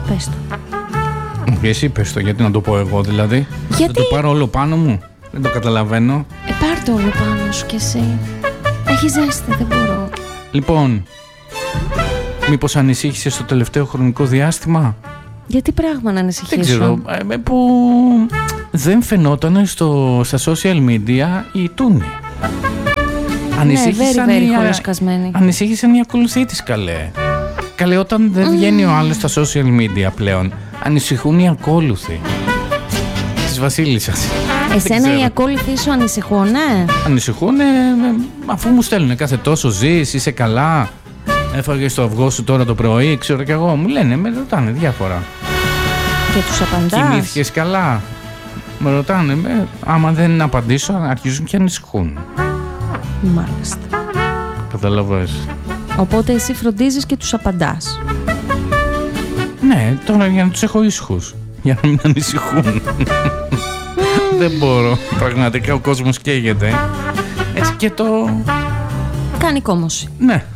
Πες το. Εσύ πες το, γιατί να το πω εγώ δηλαδή? Γιατί? Θα το πάρω όλο πάνω μου? Δεν το καταλαβαίνω. Πάρ' το όλο πάνω σου κι εσύ. Έχει ζέστη, δεν μπορώ. Λοιπόν, μήπως ανησύχησες στο τελευταίο χρονικό διάστημα? Γιατί πράγμα να ανησυχήσω? Δεν ξέρω, που δεν φαινόταν στα social media η Τούνη. Ανησύχησαν οι ακολουθήτες, καλέ. Καλέ, όταν δεν βγαίνει ο άλλος στα social media πλέον, ανησυχούν οι ακόλουθοι της Βασίλισσας. Εσένα οι ακόλουθοι σου ανησυχούνε? Ανησυχούνε αφού μου στέλνουν κάθε τόσο, ζεις, είσαι καλά, έφαγες το αυγό σου τώρα το πρωί, ξέρω κι εγώ. Μου λένε, με ρωτάνε διάφορα. Και τους απαντάς? Κοιμήθηκες καλά? Με ρωτάνε, άμα δεν απαντήσω αρχίζουν και ανησυχούν. Μάλιστα. Καταλαβαίνεις. Οπότε εσύ φροντίζεις και τους απαντάς? Ναι, τώρα για να τους έχω ήσυχους, για να μην ανησυχούν. Δεν μπορώ, πραγματικά ο κόσμος καίγεται. Έτσι και το... Κάνει κόμωση. Ναι.